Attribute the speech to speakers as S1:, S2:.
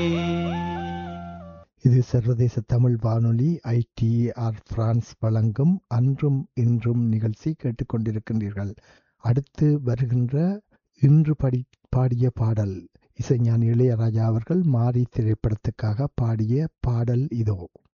S1: இது சர்வதேச தமிழ் வானொலி ITR பிரான்ஸ் வழங்கும் அன்றும் இன்றும் நிகழ்ச்சி கேட்டுக்கொண்டிருக்கின்றீர்கள். அடுத்து வருகின்ற இன்று பாடிய பாடல் இசைஞானி இளையராஜா அவர்கள் மாரி திரைப்படத்துக்காக பாடிய பாடல் இதோ.